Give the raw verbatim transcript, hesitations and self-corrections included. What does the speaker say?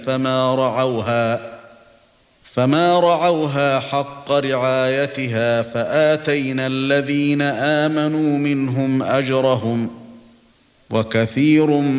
فما رعوها فما رعوها حق رعايتها فآتينا الذين آمنوا منهم أجرهم وكثير